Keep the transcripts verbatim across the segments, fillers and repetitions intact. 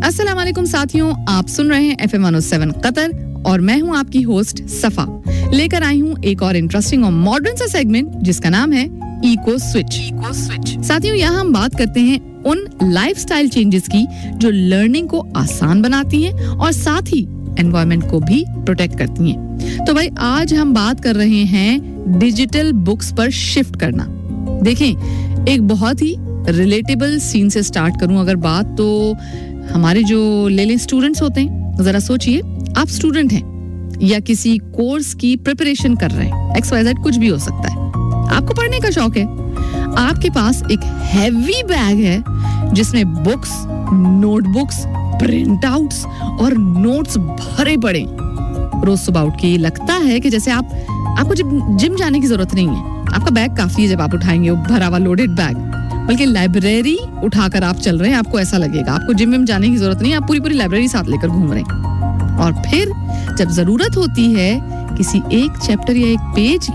अस्सलाम वालेकुम साथियों, आप सुन रहे हैं F M one O seven Qatar और मैं हूं आपकी होस्ट सफा। लेकर आई हूं एक और इंटरेस्टिंग और मॉडर्न सा सेगमेंट जिसका नाम है इको स्विच। इको स्विच साथियों, यहाँ हम बात करते हैं उन लाइफस्टाइल चेंजेस की जो लर्निंग को आसान बनाती हैं और साथ ही एनवायरनमेंट को भी प्रोटेक्ट करती हैं। तो भाई आज हम बात कर रहे हैं डिजिटल बुक्स पर शिफ्ट करना। देखें, एक बहुत ही रिलेटेबल सीन से स्टार्ट करूं अगर बात, तो हमारे जो ले लें स्टूडेंट्स होते हैं, जरा सोचिए आप स्टूडेंट हैं या किसी कोर्स की प्रिपरेशन कर रहे हैं, एक्स वाई जेड कुछ भी हो सकता है, आपको पढ़ने का शौक है, आपके पास एक हैवी बैग है जिसमें बुक्स, नोटबुक्स, प्रिंट आउट्स और नोट्स भरे पड़े। रोज सुबह उठ के ये लगता है कि जैसे आप आपको जिम जिम जाने की जरूरत नहीं है, आपका बैग काफी है जब आप उठाएंगे वो भरा हुआ लोडेड बैग, बल्कि लाइब्रेरी उठाकर आप चल रहे हैं, आपको ऐसा लगेगा। आपको जिम में जाने की जरूरत नहीं है, आप पूरी पूरी लाइब्रेरी साथ लेकर घूम रहे हैं। और फिर जब जरूरत होती है किसी एक चैप्टर या एक पेज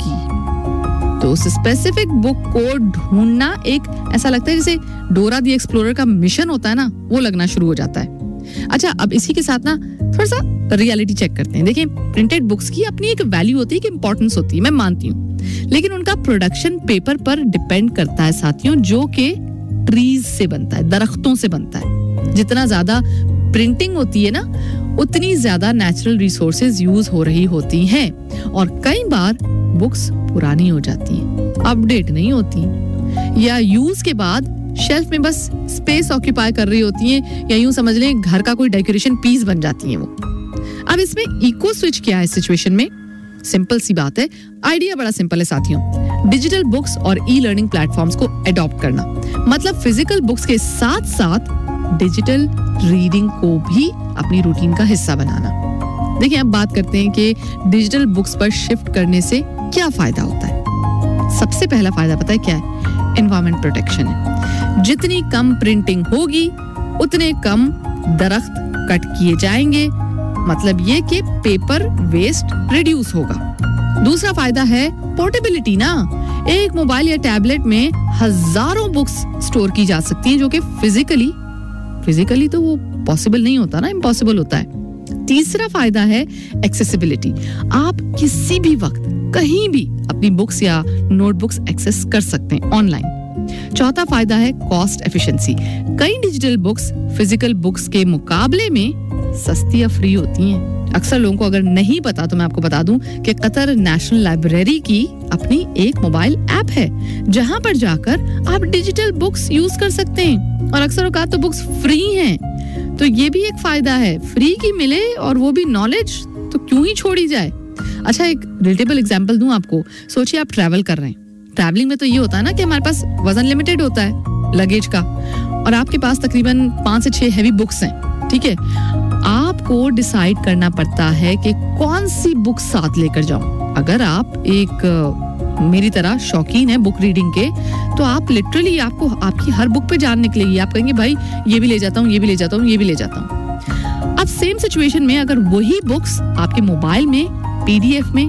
की, तो उस स्पेसिफिक बुक को ढूंढना एक ऐसा लगता है जैसे डोरा दी एक्सप्लोरर का मिशन होता है ना, वो लगना शुरू हो जाता है। अच्छा, अब इसी के साथ ना थोड़ा सा रियलिटी चेक करते हैं। देखिए, प्रिंटेड बुक्स की अपनी एक वैल्यू होती है, कि इंपॉर्टेंस होती है, मैं मानती हूँ, लेकिन उनका प्रोडक्शन पेपर पर डिपेंड करता है साथियों, जो कि ट्रीज से बनता है, दरख्तों से बनता है। जितना ज्यादा प्रिंटिंग होती है ना, उतनी ज्यादा नेचुरल रिसोर्सेज यूज हो रही होती हैं और कई बार बुक्स पुरानी हो जाती हैं, अपडेट नहीं होती, या यूज के बाद शेल्फ में बस स्पेस ऑक्यूपाई कर रही होती हैं, या यूं समझ लें घर का कोई डेकोरेशन पीस बन जाती हैं वो। अब इसमें इको स्विच क्या है सिचुएशन में? सिंपल सी बात है, आइडिया बड़ा सिंपल है साथियों। डिजिटल बुक्स और ई लर्निंग प्लेटफॉर्म्स को अडॉप्ट करना, मतलब फिजिकल बुक्स के साथ साथ डिजिटल रीडिंग को भी अपनी रूटीन का हिस्सा बनाना। देखिए, अब बात करते हैं कि डिजिटल बुक्स पर शिफ्ट करने से क्या फायदा होता है। सबसे पहला फायदा पता है क्या है? एनवायरमेंट प्रोटेक्शन है। जितनी कम प्रिंटिंग होगी उतने कम दरख्त कट किए जाएंगे, मतलब ये कि पेपर वेस्ट रिड्यूस होगा। दूसरा फायदा है पोर्टेबिलिटी ना। एक मोबाइल या टैबलेट में हजारों बुक्स स्टोर की जा सकती हैं, जो कि फिजिकली फिजिकली तो वो पॉसिबल नहीं होता ना, इम्पॉसिबल होता है। तीसरा फायदा है एक्सेसिबिलिटी। आप किसी भी वक्त कहीं भी अपनी बुक्स या नोटबुक्स एक्सेस कर सकते हैं ऑनलाइन। चौथा फायदा है कॉस्ट एफिशिएंसी। कई डिजिटल बुक्स फिजिकल बुक्स के मुकाबले में सस्ती या फ्री होती हैं। अक्सर लोगों को अगर नहीं पता तो मैं आपको बता दूं कि कतर नेशनल लाइब्रेरी की अपनी एक मोबाइल ऐप है, जहां पर जाकर आप डिजिटल बुक्स यूज कर सकते हैं, और अक्सर औकात तो बुक्स फ्री हैं। तो ये भी एक फायदा है, फ्री की मिले और वो भी नॉलेज, तो क्यों ही छोड़ी जाए। अच्छा, एक रिलेटेबल एग्जांपल दूं आपको। सोचिए आप ट्रैवल कर रहे हैं। ट्रैवलिंग में तो ये होता है ना कि हमारे पास वजन लिमिटेड होता है लगेज का, और आपके पास तकरीबन पांच से छह हैवी बुक्स हैं, ठीक है। आपको डिसाइड करना पड़ता है कि कौन सी बुक साथ लेकर जाऊं। अगर आप एक मेरी तरह शौकीन है बुक रीडिंग के, तो आप लिटरली आपको आपकी हर बुक पे जान निकलेगी। आप कहेंगे भाई ये भी ले जाता हूँ, ये भी ले जाता हूँ, ये भी ले जाता हूँ। अब सेम सिचुएशन में अगर वही बुक्स आपके मोबाइल में पीडीएफ में